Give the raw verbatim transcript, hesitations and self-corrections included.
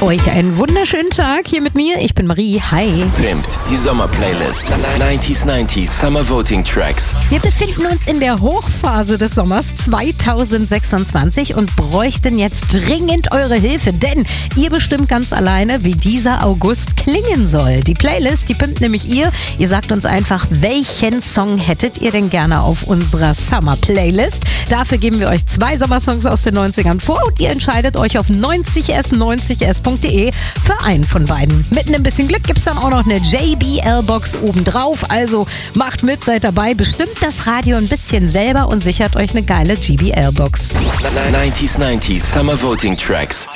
Euch einen wunderschönen Tag hier mit mir. Ich bin Marie. Hi. Pimpt, die Sommerplaylist. neunziger neunzig Summer Voting Tracks. Wir befinden uns in der Hochphase des Sommers zweitausendsechsundzwanzig und bräuchten jetzt dringend eure Hilfe, denn ihr bestimmt ganz alleine, wie dieser August klingen soll. Die Playlist, die pimpt nämlich ihr. Ihr sagt uns einfach, welchen Song hättet ihr denn gerne auf unserer Summer Playlist? Dafür geben wir euch zwei Sommersongs aus den neunzigern vor und ihr entscheidet euch auf neunzig s neunzig s punkt de für einen von beiden. Mit ein bisschen Glück gibt es dann auch noch eine J B L-Box obendrauf. Also macht mit, seid dabei, bestimmt das Radio ein bisschen selber und sichert euch eine geile J B L-Box. neunziger neunzig Summer Voting Tracks.